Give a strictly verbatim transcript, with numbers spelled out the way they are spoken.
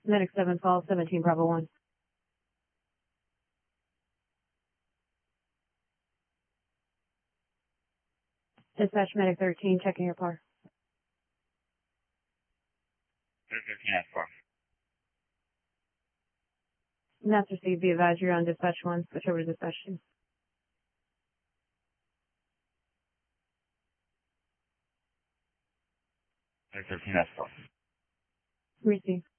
Medic seven Fall, seventeen Bravo one. Dispatch Medic thirteen, checking your par. thirteen at four. That's received. Be advised you're on Dispatch one. Switch over to Dispatch two. thirteen at four. Receive.